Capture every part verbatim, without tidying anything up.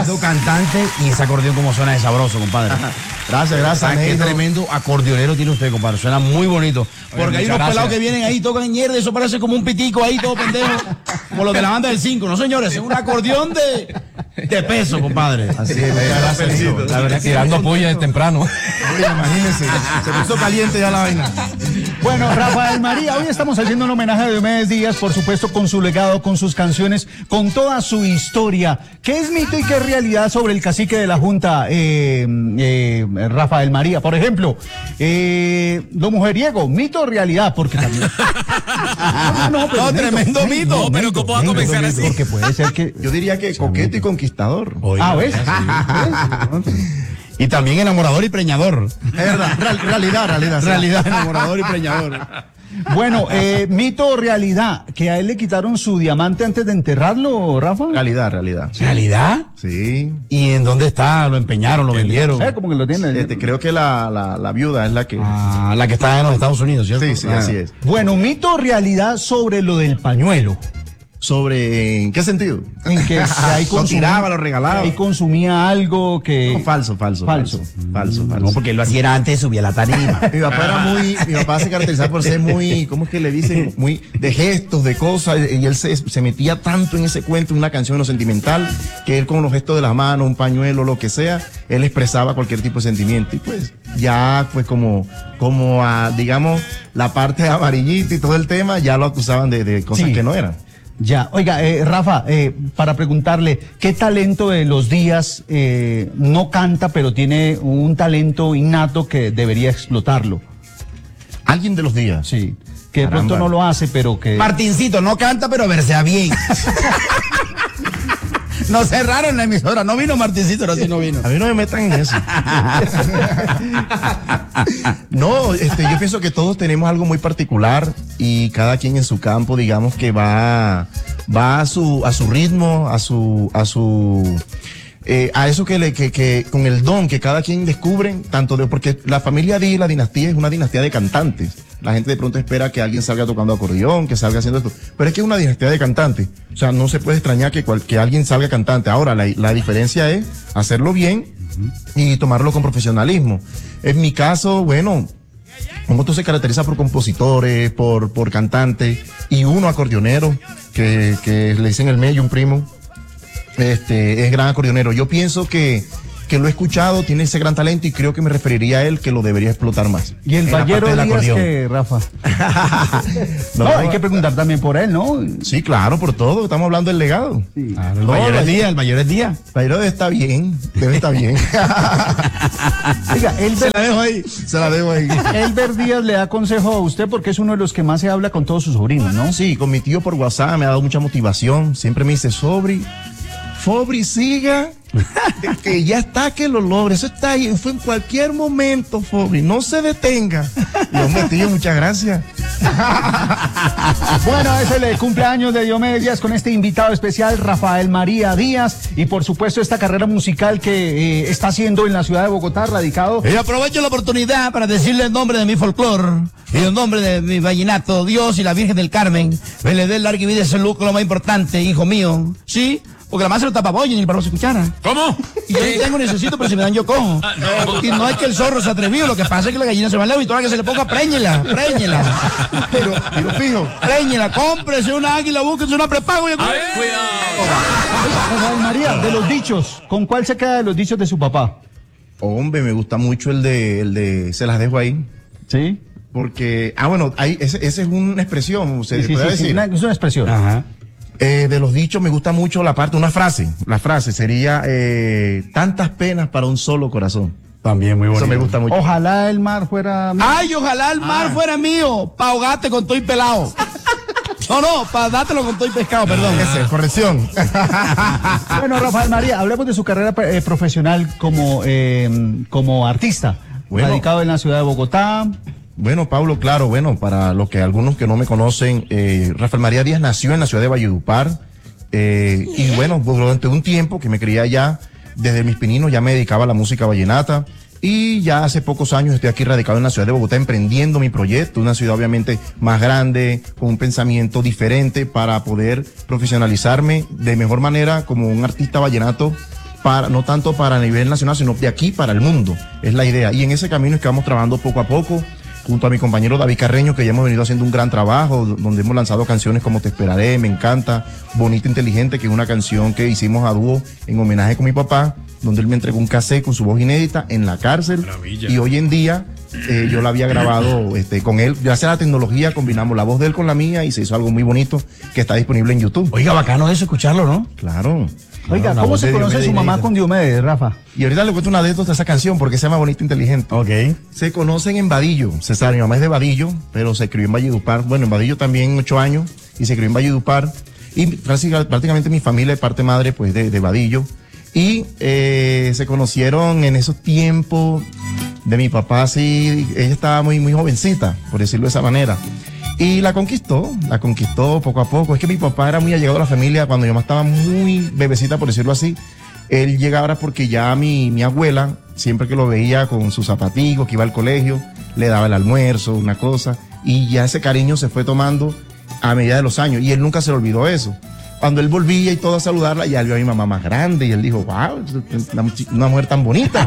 tremendo cantante y ese acordeón como suena de sabroso, compadre. Gracias, gracias. Qué tremendo acordeonero tiene usted, compadre. Suena muy bonito. Porque Oye, hay unos gracias. pelados que vienen ahí, tocan mierda, eso parece como un pitico ahí, todo pendejo. Como los de la banda del cinco. No, señores, es un acordeón de, de peso, compadre. Así es, muchas gracias. La verdad, tirando puya de temprano. Oye, imagínense, se puso caliente ya la vaina. Bueno, Rafael María, hoy estamos haciendo un homenaje a Diomedes Díaz, por supuesto, con su legado, con sus canciones, con toda su historia. ¿Qué es mito y qué es realidad sobre el cacique de la Junta, eh, eh, Rafael María? Por ejemplo, eh, lo mujeriego, mito o realidad, porque también... No, no, pero No, mito, tremendo mito. mito, pero mito, ¿cómo va a mito, comenzar mito, así? porque puede ser que... Yo diría que coqueto y conquistador. Ah, ¿ves? Y también enamorador y preñador. Es verdad, real- realidad, realidad. Realidad, enamorador y preñador. Bueno, eh, mito o realidad, que a él le quitaron su diamante antes de enterrarlo, Rafa. Realidad, realidad. ¿Realidad? Sí. ¿Y en dónde está? ¿Lo empeñaron? ¿Lo vendieron? ¿Sabes cómo que lo tiene? Este, creo que la, la, la viuda es la que... Ah, la que está en los Estados Unidos, ¿cierto? Sí, sí, Ah. así es. Bueno, mito o realidad sobre lo del pañuelo. ¿Sobre en qué sentido? En que ahí Lo tiraba, lo regalaba. ahí consumía algo que... No, falso, falso, Falso. falso. Falso, falso. No, porque él lo hacía era antes de subir a la tarima. Mi papá era muy, mi papá se caracterizaba por ser muy, ¿cómo es que le dicen? Muy de gestos, de cosas, y él se, se metía tanto en ese cuento, en una canción en lo sentimental, que él con los gestos de la mano, un pañuelo, lo que sea, él expresaba cualquier tipo de sentimiento. Y pues, ya pues como, como a, digamos, la parte amarillita y todo el tema, ya lo acusaban de, de cosas Sí. que no eran. Ya, oiga, eh, Rafa, eh, para preguntarle, ¿qué talento de los Díaz eh, no canta, pero tiene un talento innato que debería explotarlo? Alguien de los días. Sí, que de Caramba. pronto no lo hace, pero que... Martincito no canta, pero versea bien. Nos cerraron la emisora. No vino Martincito, ahora sí no vino. A mí no me metan en eso. No, este, yo pienso que todos tenemos algo muy particular y cada quien en su campo, digamos que va, va a su, a su ritmo, a su, a su, eh, a eso que le, que, que, con el don que cada quien descubre, tanto de, porque la familia Díaz, la dinastía es una dinastía de cantantes. La gente de pronto espera que alguien salga tocando acordeón, que salga haciendo esto. Pero es que es una dinastía de cantantes. O sea, no se puede extrañar que, cual, que alguien salga cantante. Ahora, la, la diferencia es hacerlo bien y tomarlo con profesionalismo. En mi caso, bueno, como tú se caracteriza por compositores, por, por cantantes, y uno acordeonero, que, que le dicen el medio, un primo, este, es gran acordeonero. Yo pienso que, que lo he escuchado, tiene ese gran talento y creo que me referiría a él que lo debería explotar más. ¿Y el En la Ballero parte del Díaz acordeón. que, Rafa? No, No, hay que preguntar también por él, ¿no? Sí, claro, por todo. Estamos hablando del legado. Sí. Claro, el No, mayor la- es día, el mayor es día. Pero debe estar bien, debe estar bien. Oiga, Elber, La dejo ahí. Se la debo ahí. Elber Díaz le da consejo a usted porque es uno de los que más se habla con todos sus sobrinos, ¿no? Sí, con mi tío por WhatsApp me ha dado mucha motivación. Siempre me dice, Sobri, Fobri, siga, que ya está, que lo logre. Eso está ahí, fue en cualquier momento, Fobri, no se detenga. Y hombre, tío, muchas gracias. Bueno, es el eh, cumpleaños de Diomedes Díaz con este invitado especial, Rafael María Díaz, y por supuesto esta carrera musical que eh, está haciendo en la ciudad de Bogotá, radicado. Y aprovecho la oportunidad para decirle el nombre de mi folclor y el nombre de mi vallenato, Dios y la Virgen del Carmen. Me le dé el larga vida y salud, que es lo más importante, hijo mío. ¿Sí? Porque la más se lo tapa bollo ni para no se escuchara. ¿Cómo? Y yo no tengo necesito, pero si me dan yo cojo. Y no es que el zorro se atrevió, lo que pasa es que la gallina se va al lado y toda la que se le ponga, préñela, préñela. Pero, pero fijo. Préñela, cómprese una águila, búsquese una prepago y... A ver, cuidado. Rafael María, de los dichos, ¿con cuál se queda de los dichos de su papá? Hombre, me gusta mucho el de, el de, se las dejo ahí. Sí. Porque, ah, bueno, ahí, ese, ese es una expresión, se Sí, sí, puede sí, sí, decir. una- es una expresión. Ajá. Eh, de los dichos me gusta mucho la parte, una frase. La frase sería, eh, tantas penas para un solo corazón. También muy bonito. Eso me gusta mucho. Ojalá el mar fuera... Ay, ojalá el mar fuera mío, pa' ahogarte con todo y pelado. No, no, para dártelo con todo y pescado, perdón. Ese, corrección. Bueno, Rafael María, hablemos de su carrera eh, profesional como, eh, como artista. Bueno. Radicado en la ciudad de Bogotá. Bueno, Pablo, claro, bueno, para los que algunos que no me conocen, eh, Rafael María Díaz nació en la ciudad de Valledupar, eh, y bueno, durante un tiempo que me crié allá, desde mis pininos ya me dedicaba a la música vallenata, y ya hace pocos años estoy aquí radicado en la ciudad de Bogotá emprendiendo mi proyecto, una ciudad obviamente más grande, con un pensamiento diferente para poder profesionalizarme de mejor manera como un artista vallenato para, no tanto para nivel nacional, sino de aquí para el mundo, es la idea. Y en ese camino es que vamos trabajando poco a poco, junto a mi compañero David Carreño, que ya hemos venido haciendo un gran trabajo, donde hemos lanzado canciones como Te Esperaré, Me Encanta, Bonita Inteligente, que es una canción que hicimos a dúo en homenaje con mi papá, donde él me entregó un cassette con su voz inédita en la cárcel. Maravilla. Y hoy en día eh, yo la había grabado este, con él. Gracias a la tecnología combinamos la voz de él con la mía y se hizo algo muy bonito que está disponible en YouTube. Oiga, bacano eso, escucharlo, ¿no? Claro. Oiga, La ¿cómo voz se de conoce Diomedes su mamá inédita. con Diomedes, Rafa? Y ahorita le cuento una anécdota de esa canción porque se llama Bonita Inteligente. Ok. Se conocen en Vadillo. César, mi mamá es de Vadillo, pero se crió en Valledupar. Bueno, en Vadillo también ocho años y se crió en Valledupar. Y práctica- prácticamente mi familia de parte madre, pues de, de Vadillo. Y eh, se conocieron en esos tiempos de mi papá, sí, ella estaba muy, muy jovencita, por decirlo de esa manera. Y la conquistó, la conquistó poco a poco. Es que mi papá era muy allegado a la familia cuando yo estaba muy bebecita, por decirlo así. Él llegaba porque ya mi, mi abuela, siempre que lo veía con sus zapaticos, que iba al colegio, le daba el almuerzo, una cosa. Y ya ese cariño se fue tomando a medida de los años. Y él nunca se le olvidó eso. Cuando él volvía y todo a saludarla, ya él vio a mi mamá más grande y él dijo, wow, una, much- una mujer tan bonita.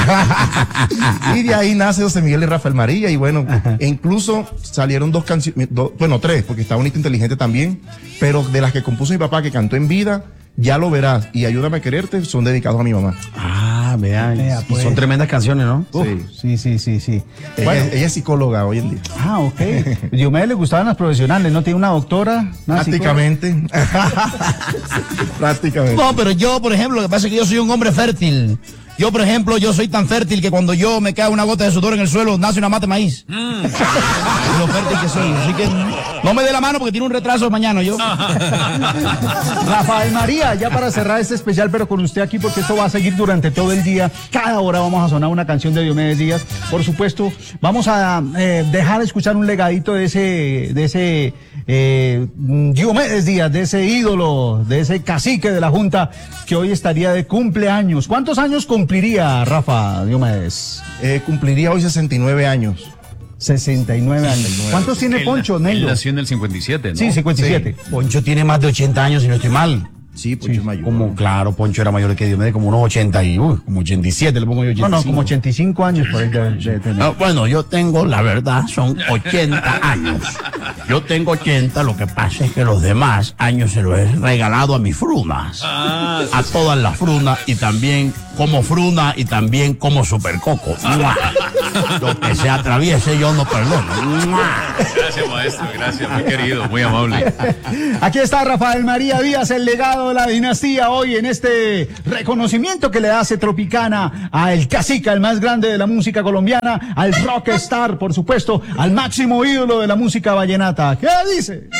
Y de ahí nace José Miguel y Rafael María y bueno, e incluso salieron dos canciones, do- bueno, tres, porque está Bonita Inteligente también, pero de las que compuso mi papá que cantó en vida, Ya Lo Verás y Ayúdame a Quererte son dedicados a mi mamá. Ah, vea. Vea, y pues. son tremendas canciones, ¿no? Uf, sí, sí, sí, sí. Ella, Bueno, ella es psicóloga hoy en día. ah, ok. Diomedes le gustaban las profesionales, ¿no? Tiene una doctora. Una psicóloga. Prácticamente. Prácticamente. No, pero yo, por ejemplo, lo que pasa es que yo soy un hombre fértil. Yo, por ejemplo, yo soy tan fértil que cuando yo me cae una gota de sudor en el suelo, nace una mata de maíz. Lo fértil que soy. Así que no me dé la mano porque tiene un retraso mañana yo. Rafael María, ya para cerrar este especial, pero con usted aquí, porque esto va a seguir durante todo el día. Cada hora vamos a sonar una canción de Diomedes Díaz. Por supuesto, vamos a eh, dejar de escuchar un legadito de ese, de ese eh, Diomedes Díaz, de ese ídolo, de ese cacique de la Junta que hoy estaría de cumpleaños. ¿Cuántos años cumpliría Rafa Diomedes? Eh, cumpliría hoy sesenta y nueve años. sesenta y nueve años. ¿Cuántos tiene Él- Poncho, Él Negro? nació en el cincuenta y siete, ¿no? Sí, cincuenta y siete. Poncho tiene más de ochenta años, si no estoy mal. Sí, pues es mayor. Como, claro, Poncho era mayor que Diomedes, como unos ochenta y, uy, como ochenta y siete, le pongo yo ochenta y cinco. No, no, como ochenta y cinco años por ahí de, de tener. Ah, bueno, yo tengo, la verdad, son ochenta años. Yo tengo ochenta, lo que pasa es que los demás años se los he regalado a mis frunas. A todas las frunas y también como fruna y también como supercoco. ¡Mua! Lo que se atraviese yo no perdono. ¡Mua! Gracias, maestro, gracias, muy querido, muy amable. Aquí está Rafael María Díaz, el legado de la dinastía, hoy en este reconocimiento que le hace Tropicana al cacique, al más grande de la música colombiana, al rockstar, por supuesto, al máximo ídolo de la música vallenata. ¿Qué dice?